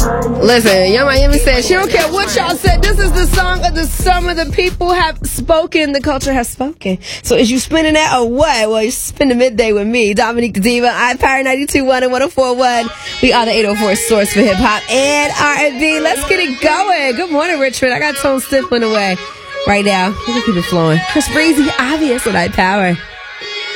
Listen, Young Miami said she don't care what y'all said. This is the song of the summer. The people have spoken. The culture has spoken. So is you spinning that or what? Well, you spend the midday with me, Dominique the Diva. I'm Power 92.1 and 104.1. We are the 804 source for hip hop and R&B. Let's get it going. Good morning, Richmond. I got Tone Stiff on the way right now. We're gonna keep it flowing. Chris Breezy, obvious with Power.